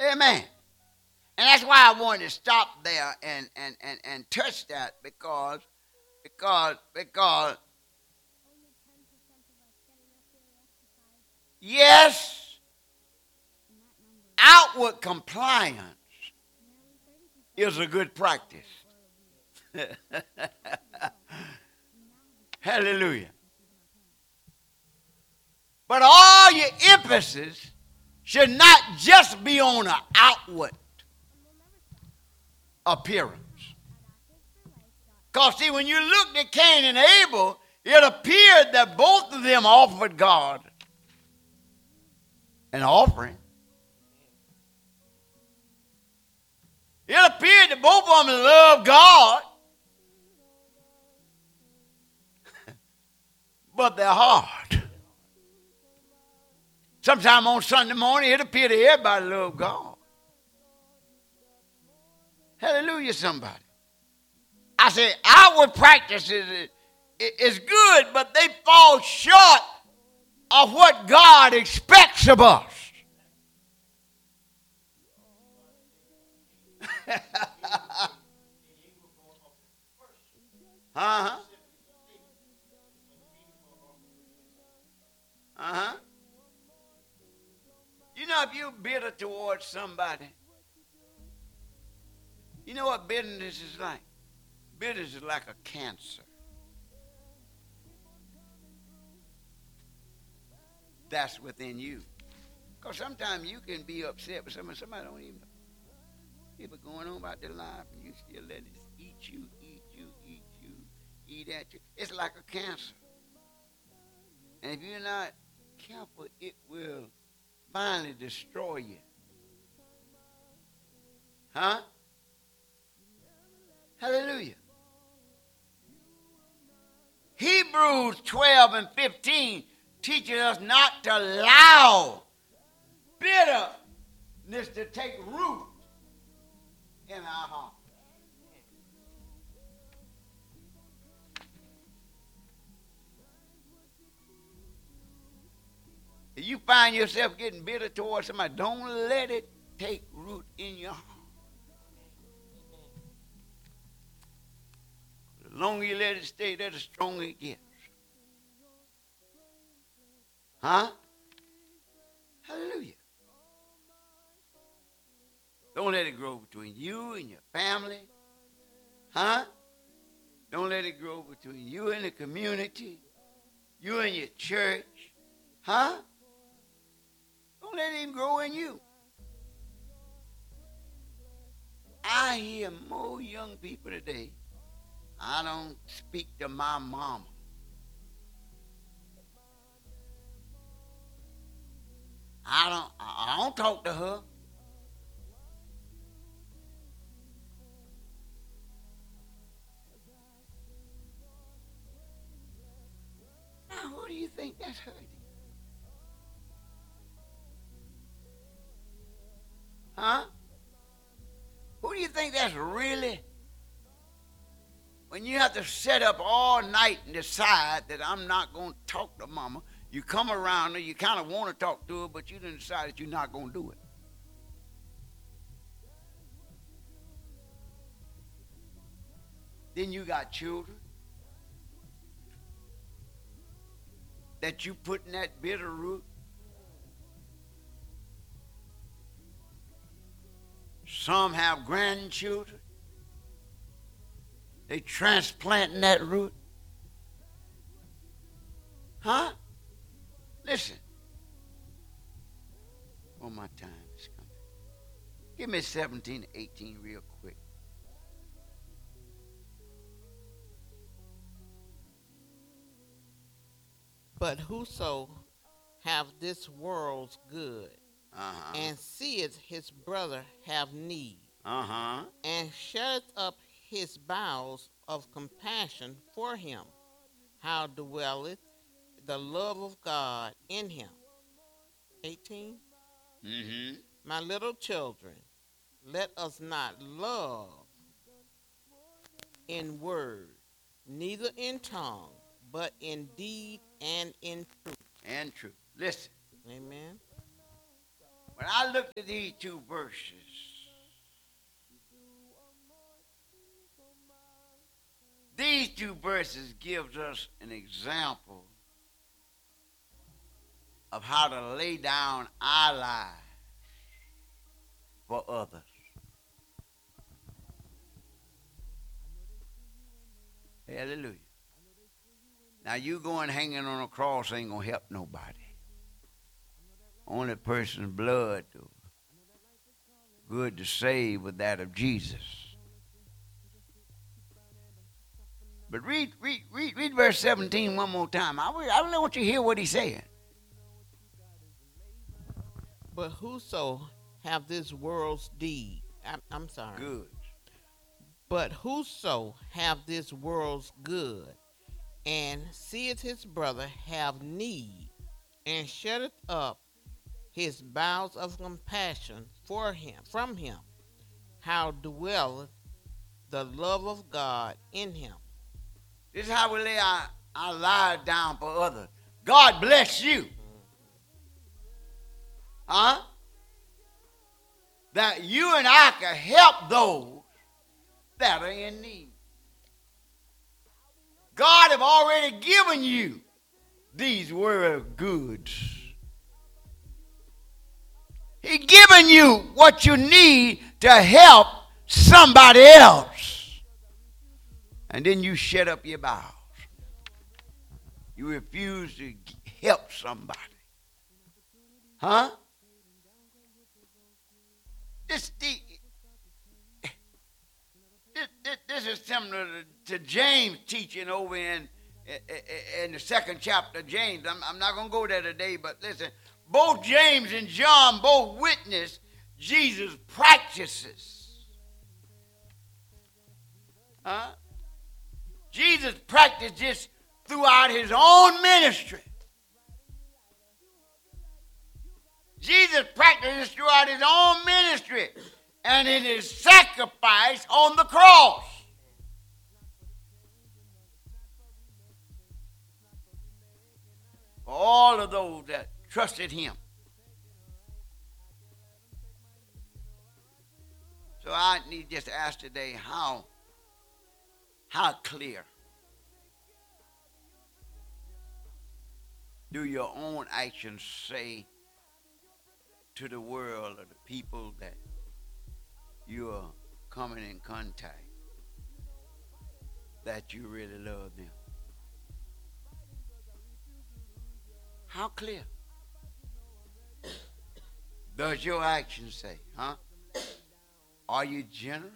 Amen. And that's why I wanted to stop there and touch that because yes, outward compliance is a good practice. Hallelujah. But all your emphasis should not just be on an outward appearance. Because, see, when you looked at Cain and Abel, it appeared that both of them offered God an offering. It appeared that both of them loved God, but their heart. Sometime on Sunday morning, it appeared that everybody loved God. Hallelujah, somebody. I say outward practices is good, but they fall short of what God expects of us. Uh-huh. Uh-huh. You know, if you're bitter towards somebody, you know what bitterness is like? Bitterness is like a cancer that's within you. Because sometimes you can be upset with somebody don't even know. People going on about their life and you still let it eat you, eat at you. It's like a cancer. And if you're not careful, it will finally destroy you. Huh? Hallelujah. Hebrews 12 and 15 teaches us not to allow bitterness to take root in our heart. If you find yourself getting bitter towards somebody, don't let it take root in your heart. The longer you let it stay there, the stronger it gets. Huh? Hallelujah. Don't let it grow between you and your family. Huh? Don't let it grow between you and the community, you and your church. Huh? Don't let it even grow in you. I hear more young people today. I don't speak to my mama. I don't talk to her. Now, who do you think that's hurting? Huh? Who do you think that's really? When you have to sit up all night and decide that I'm not going to talk to mama, you come around her, you kind of want to talk to her, but you didn't decide that you're not going to do it. Then you got children that you put in that bitter root. Some have grandchildren. They transplanting that root. Huh? Listen. One more time. It's coming. Give me 17 to 18 real quick. But whoso have this world's good, and seeth his brother have need, and shutteth up his bowels of compassion for him, how dwelleth the love of God in him? 18. My little children, let us not love in word, neither in tongue, but in deed and in truth. And truth. Listen. Amen. When I looked at these two verses, these two verses gives us an example of how to lay down our lives for others. Hallelujah. Now you going hanging on a cross ain't gonna help nobody. Only person's blood good to save with that of Jesus. But read verse 17 one more time. I really want you to hear what he's saying. But whoso have this world's deed, I'm sorry. Good. But whoso have this world's good, and seeth his brother have need, and shutteth up his bowels of compassion from him, how dwelleth the love of God in him? This is how we lay our lives down for others. God bless you. Huh? That you and I can help those that are in need. God have already given you these world goods. He given you what you need to help somebody else. And then you shut up your bowels. You refuse to help somebody. Huh? This is similar to James' teaching over in the second chapter of James. I'm not going to go there today, but listen. Both James and John both witnessed Jesus' practices. Huh? Jesus practiced this throughout his own ministry. Jesus practiced this throughout his own ministry and in his sacrifice on the cross. For all of those that trusted him. So I need just to ask today, how clear do your own actions say to the world or the people that you are coming in contact that you really love them? How clear does your action say, huh? Are you generous?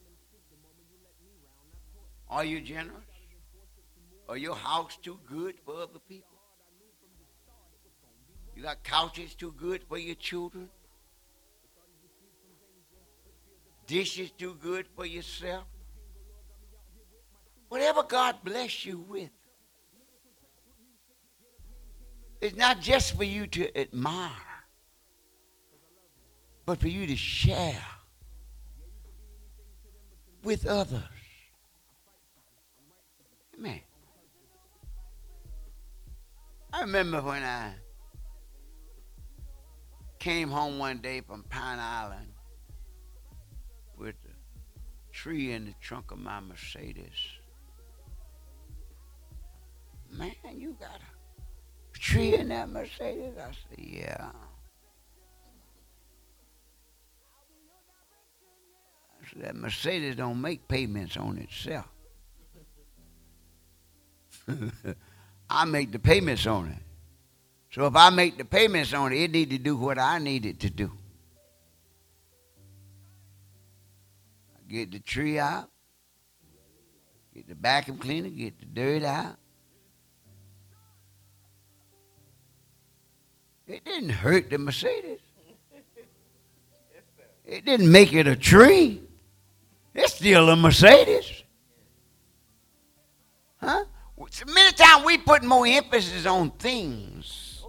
Are you generous? Are your house too good for other people? You got couches too good for your children? Dishes too good for yourself? Whatever God bless you with, it's not just for you to admire, but for you to share with others. Amen. I remember when I came home one day from Pine Island with a tree in the trunk of my Mercedes. Man, you got a tree in that Mercedes? I said, yeah. I said, that Mercedes don't make payments on itself. I make the payments on it. So if I make the payments on it, it need to do what I need it to do. I get the tree out, get the vacuum cleaner, get the dirt out. It didn't hurt the Mercedes. It didn't make it a tree. It's still a Mercedes. Huh? So many times we put more emphasis on things.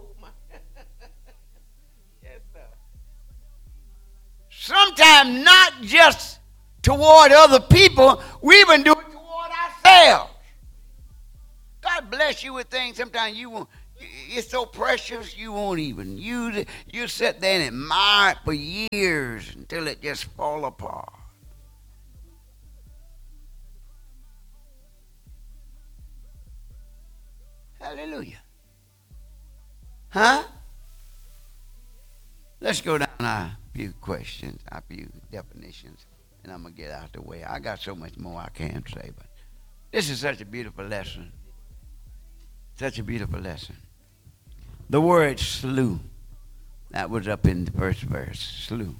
Sometimes not just toward other people, we even do it toward ourselves. God bless you with things sometimes you It's so precious you won't even use it. You sit there and admire it for years until it just fall apart. Hallelujah. Huh? Let's go down a few questions, a few definitions, and I'm going to get out the way. I got so much more I can't say, but this is such a beautiful lesson. Such a beautiful lesson. The word slew, that was up in the first verse, slew.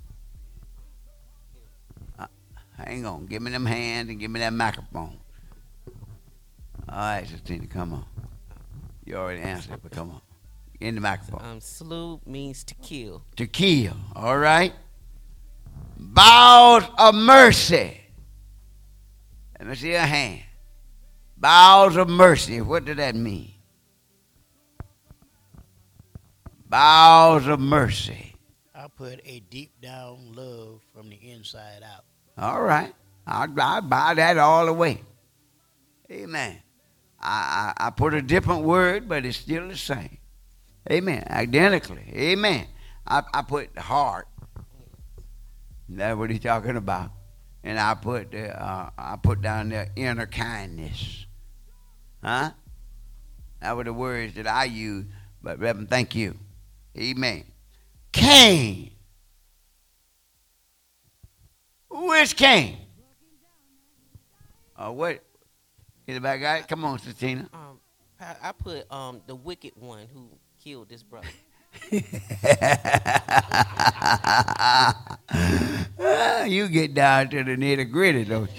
Hang on, give me them hands and give me that microphone. All right, Christina, come on. You already answered, but come on. In the microphone. Slew means to kill. To kill, all right. Bowels of mercy. Let me see a hand. Bowels of mercy, what does that mean? Bowels of mercy. I put a deep down love from the inside out. All right. I'll buy that all the way. Amen. I put a different word, but it's still the same. Amen. Identically. Amen. I put the heart. That's what he's talking about. And I put down the inner kindness. Huh? That were the words that I used. But Reverend, thank you. Amen. Cain. Who is Cain? What? Anybody got it? Come on, Christina. I put the wicked one who killed his brother. You get down to the nitty gritty, don't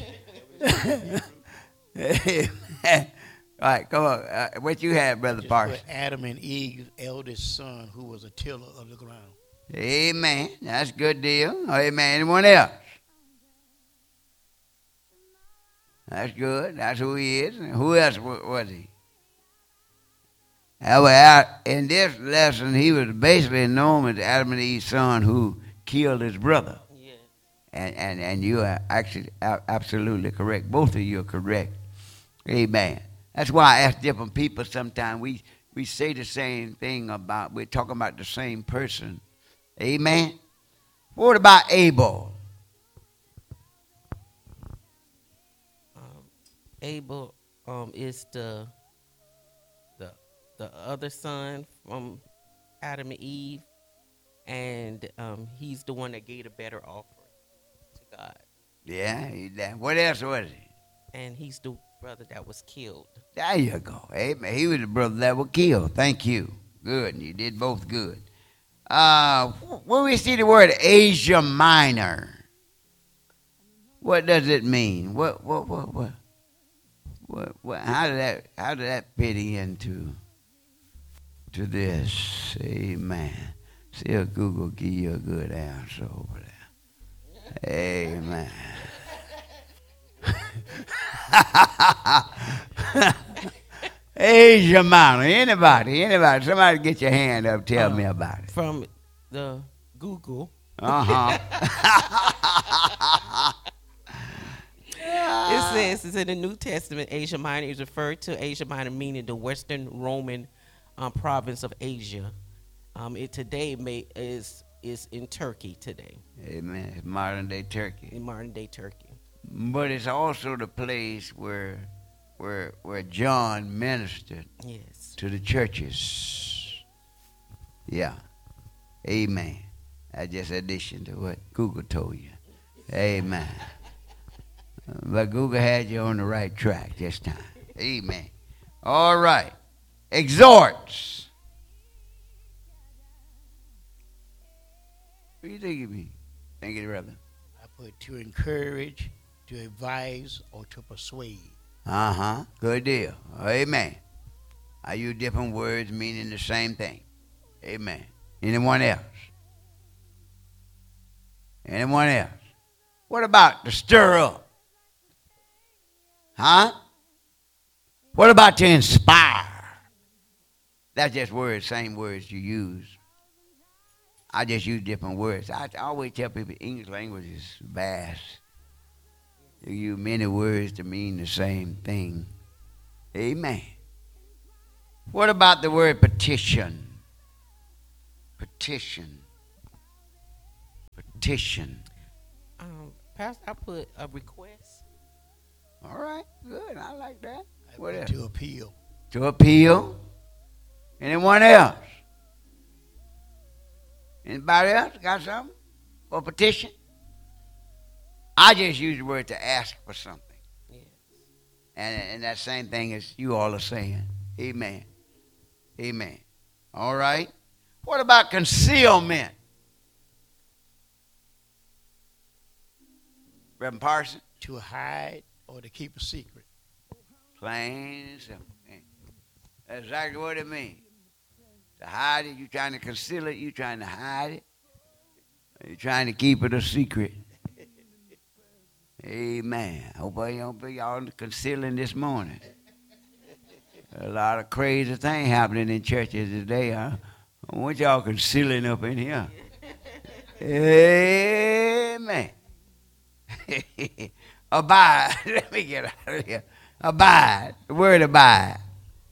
you? All right, come on. What you had, Brother Parks? Adam and Eve's eldest son, who was a tiller of the ground. Amen. That's a good deal. Amen. Anyone else? That's good. That's who he is. Who else was he? In this lesson, he was basically known as Adam and Eve's son who killed his brother. Yeah. And you are actually absolutely correct. Both of you are correct. Amen. That's why I ask different people sometimes. We say the same thing we're talking about the same person. Amen. What about Abel? Abel is the other son from Adam and Eve, and he's the one that gave a better offering to God. Yeah, what else was he? And he's the brother that was killed. There you go. Amen. He was the brother that was killed. Thank you. Good. You did both good. When we see the word Asia Minor, what does it mean? What? How did that fit into this? Amen. See if Google give you a good answer over there. Amen. Asia Minor. Anybody. Somebody get your hand up. Tell me about it. From the Google. It says it's in the New Testament. Asia Minor is referred to Asia Minor, meaning the Western Roman province of Asia. It today is in Turkey today. Amen. It's modern day Turkey. In modern day Turkey. But it's also the place where John ministered to the churches. Yeah. Amen. That's just addition to what Google told you. Amen. But Google had you on the right track this time. Amen. All right. Exhorts. What do you think it means? Thank you, brother. I put to encourage, to advise, or to persuade. Good deal. Amen. I use different words meaning the same thing. Amen. Anyone else? Anyone else? What about to stir up? Huh? What about to inspire? That's just words, same words you use. I just use different words. I always tell people English language is vast. You use many words to mean the same thing. Amen. What about the word petition? Petition. Petition. Pastor, I put a request. All right, good. I like that. What else? To appeal. To appeal. Anyone else? Anybody else got something? Or petition? I just use the word to ask for something. Yes. And that same thing as you all are saying. Amen. Amen. All right. What about concealment? Reverend Parson? To hide or to keep a secret. Plain and simple. That's exactly what it means. To hide it, you trying to conceal it, you trying to hide it. You're trying to keep it a secret. Amen. I hope I don't be y'all concealing this morning. A lot of crazy things happening in churches today. I don't want y'all concealing up in here. Amen. Abide. Let me get out of here. Abide. The word abide.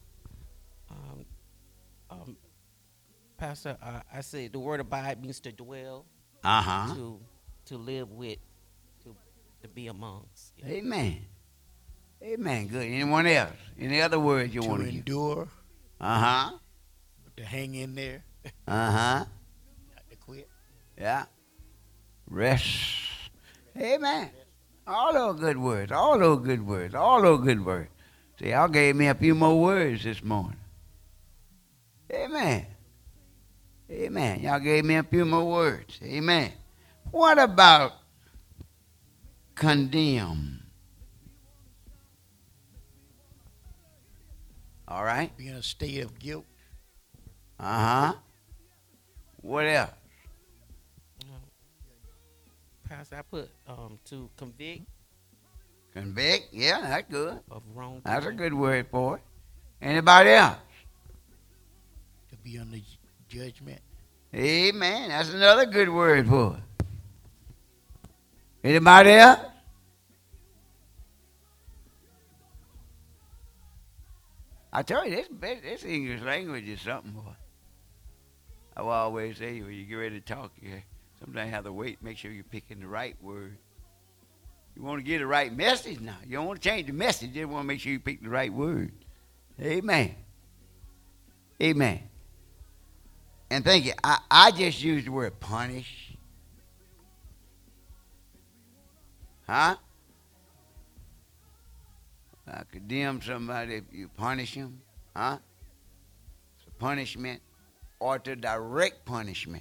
Pastor, I said the word abide means to dwell. To live with, to be amongst. Yeah. Amen. Amen. Good. Anyone else? Any other words you want to endure? To hang in there. Not to quit. Yeah. Rest. Amen. All those good words. All those good words. All those good words. See, y'all gave me a few more words this morning. Amen. Amen. Y'all gave me a few more words. Amen. What about condemn? All right. Be in a state of guilt. What else? Pastor, I put to convict. Convict? Yeah, that's good. Of wrong. That's a good word for it. Anybody else? To be under judgment. Amen. That's another good word for it. Anybody else? I tell you, this English language is something, boy. I will always say when you get ready to talk, you sometimes have to wait, make sure you're picking the right word. You want to get the right message now. You don't want to change the message. You just want to make sure you pick the right word. Amen. Amen. And thank you. I just used the word punish. I condemn somebody if you punish them. It's a punishment or to direct punishment.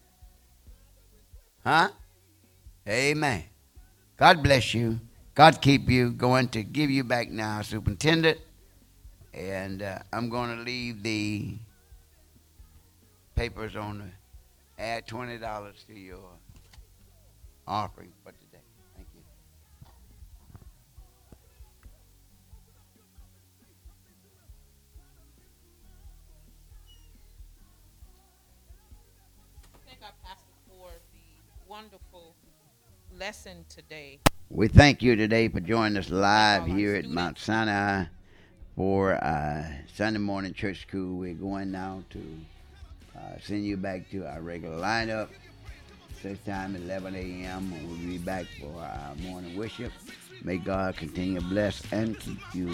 Amen. God bless you. God keep you. Going to give you back now, Superintendent. And I'm going to leave the papers on the add $20 to your offering for today. Thank you. Thank our pastor for the wonderful lesson today. We thank you today for joining us live here at Mount Sinai for Sunday morning church school. We're going now to send you back to our regular lineup. This time at 11 a.m. We'll be back for our morning worship. May God continue to bless and keep you.